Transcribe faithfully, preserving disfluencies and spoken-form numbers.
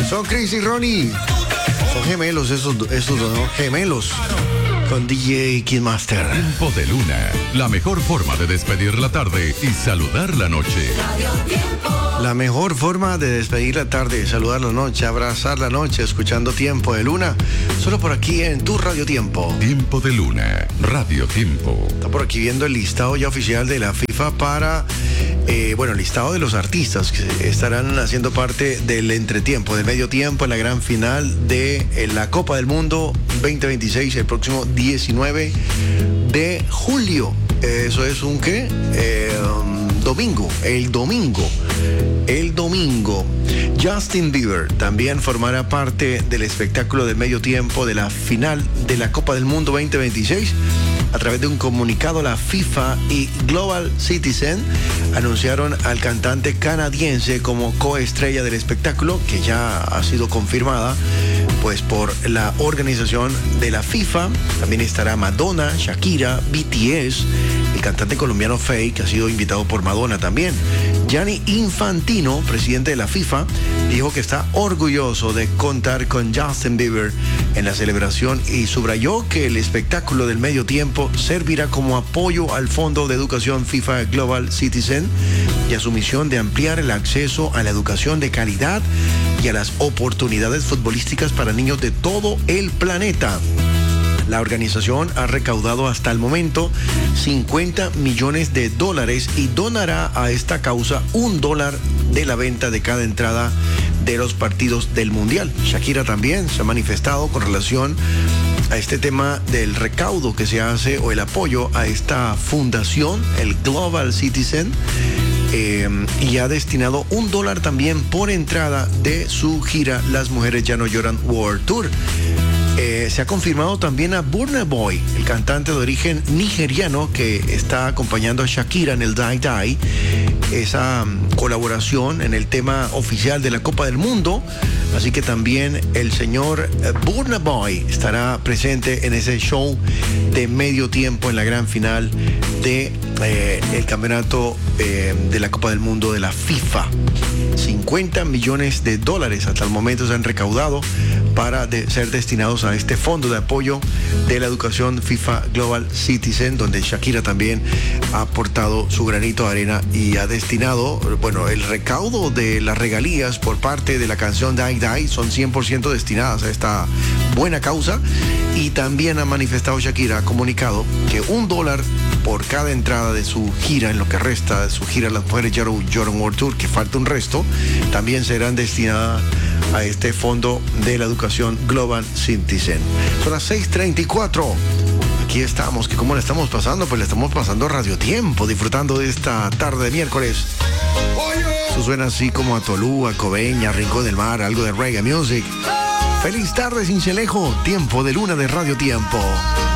Son Chris y Ronnie. Son gemelos esos, esos dos, ¿no? Gemelos. Con D J Kidmaster. Tiempo de Luna. La mejor forma de despedir la tarde y saludar la noche. La mejor forma de despedir la tarde, saludar la noche, abrazar la noche, escuchando Tiempo de Luna. Solo por aquí en tu Radio Tiempo. Tiempo de Luna. Radio Tiempo. Está por aquí viendo el listado ya oficial de la FIFA para, eh, bueno, el listado de los artistas que estarán haciendo parte del entretiempo, del medio tiempo en la gran final de eh, la Copa del Mundo veinte veintiséis, el próximo diecinueve de julio. Eso es un qué? Eh, um, domingo, el domingo. El domingo, Justin Bieber también formará parte del espectáculo de medio tiempo de la final de la Copa del Mundo veinte veintiséis. A través de un comunicado, la FIFA y Global Citizen anunciaron al cantante canadiense como coestrella del espectáculo, que ya ha sido confirmada pues por la organización de la FIFA. También estará Madonna, Shakira, B T S, el cantante colombiano Feid, que ha sido invitado por Madonna también. Gianni Infantino, presidente de la FIFA, dijo que está orgulloso de contar con Justin Bieber en la celebración y subrayó que el espectáculo del medio tiempo servirá como apoyo al Fondo de Educación FIFA Global Citizen y a su misión de ampliar el acceso a la educación de calidad y a las oportunidades futbolísticas para niños de todo el planeta. La organización ha recaudado hasta el momento cincuenta millones de dólares y donará a esta causa un dólar de la venta de cada entrada de los partidos del Mundial. Shakira también se ha manifestado con relación a este tema del recaudo que se hace o el apoyo a esta fundación, el Global Citizen, eh, y ha destinado un dólar también por entrada de su gira Las Mujeres Ya No Lloran World Tour. Eh, se ha confirmado también a Burna Boy, el cantante de origen nigeriano que está acompañando a Shakira en el Die Die, esa um, colaboración en el tema oficial de la Copa del Mundo. Así que también el señor eh, Burna Boy estará presente en ese show de medio tiempo en la gran final de eh, el campeonato eh, de la Copa del Mundo de la FIFA. cincuenta millones de dólares hasta el momento se han recaudado para de ser destinados a este fondo de apoyo de la educación FIFA Global Citizen, donde Shakira también ha aportado su granito de arena y ha destinado, bueno, el recaudo de las regalías por parte de la canción Die Die son cien por ciento destinadas a esta buena causa. Y también ha manifestado Shakira, ha comunicado que un dólar por cada entrada de su gira, en lo que resta de su gira Las Mujeres Ya No Lloran World Tour, que falta un resto, también serán destinadas a este fondo de la educación Global Citizen. Son las seis treinta y cuatro. Aquí estamos, que cómo le estamos pasando, pues le estamos pasando Radio Tiempo, disfrutando de esta tarde de miércoles. Eso suena así como a Tolú, a Coveña, Rincón del Mar, algo de reggae music. Feliz tarde, Cincelejo, Tiempo de Luna de Radio Tiempo.